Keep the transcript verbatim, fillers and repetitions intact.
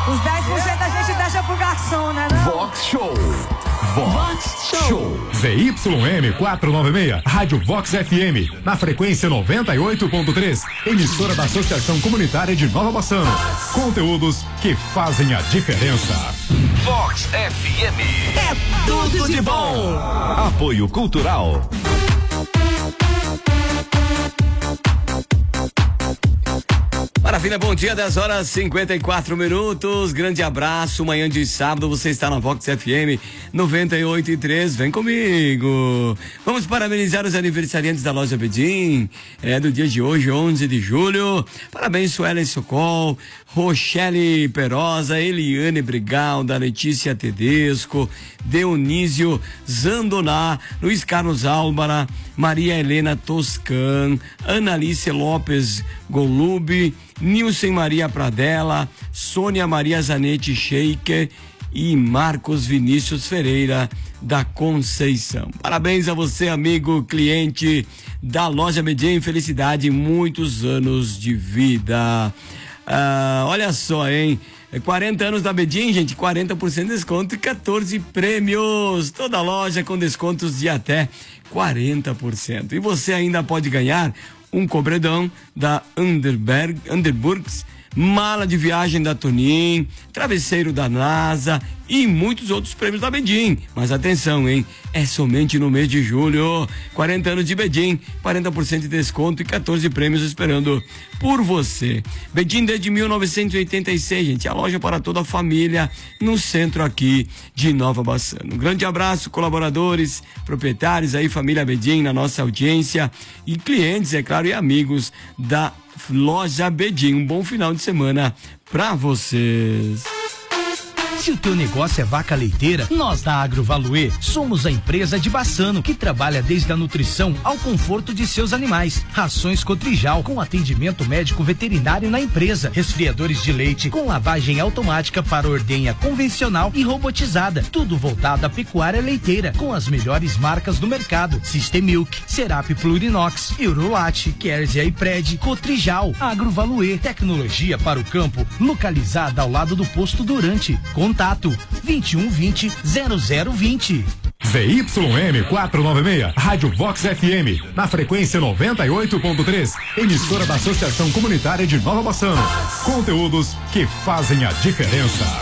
Os dez por cento a gente deixa pro garçom, né? Não? Vox Show. Vox Show. Z Y M quatrocentos e noventa e seis, Rádio Vox F M, na frequência noventa e oito ponto três, emissora da Associação Comunitária de Nova Bassano. Conteúdos que fazem a diferença. Vox F M. É tudo de bom. Apoio Cultural. Maravilha, bom dia, dez horas e cinquenta e quatro minutos. Grande abraço, manhã de sábado, você está na Vox F M noventa e oito e três, vem comigo. Vamos parabenizar os aniversariantes da loja Bedim, é do dia de hoje, onze de julho. Parabéns, Suelen Socol, Rochelle Perosa, Eliane Brigalda, Letícia Tedesco, Dionísio Zandoná, Luiz Carlos Álvara, Maria Helena Toscan, Analice Lopes Golube, Nilson Maria Pradella, Sônia Maria Zanetti Sheik e Marcos Vinícius Ferreira da Conceição. Parabéns a você, amigo cliente da loja Bedim, felicidade e muitos anos de vida. Ah, olha só, hein? quarenta anos da Bedim, gente, quarenta por cento de desconto e quatorze prêmios. Toda loja com descontos de até quarenta por cento. E você ainda pode ganhar um cobredão da Underberg, Underburgs, mala de viagem da Tonin, travesseiro da NASA e muitos outros prêmios da Bedim. Mas atenção, hein? É somente no mês de julho. quarenta anos de Bedim, quarenta por cento de desconto e quatorze prêmios esperando por você. Bedim desde mil novecentos e oitenta e seis, gente. A loja para toda a família no centro aqui de Nova Bassano. Um grande abraço, colaboradores, proprietários aí, família Bedim na nossa audiência e clientes, é claro, e amigos da loja Bedim. Um bom final de semana pra vocês. Se o teu negócio é vaca leiteira, nós da Agrovaluê somos a empresa de Bassano que trabalha desde a nutrição ao conforto de seus animais. Rações Cotrijal com atendimento médico veterinário na empresa. Resfriadores de leite com lavagem automática para ordenha convencional e robotizada. Tudo voltado à pecuária leiteira com as melhores marcas do mercado. Systemilk, Serap Plurinox, Eurolate, Kerzia e Pred, Cotrijal. Agrovaluê, tecnologia para o campo, localizada ao lado do posto Durante. Contato vinte e um vinte, zero zero vinte. Z Y M quatrocentos e noventa e seis, Rádio Vox F M, na frequência noventa e oito ponto três, emissora da Associação Comunitária de Nova Bassano. Conteúdos que fazem a diferença.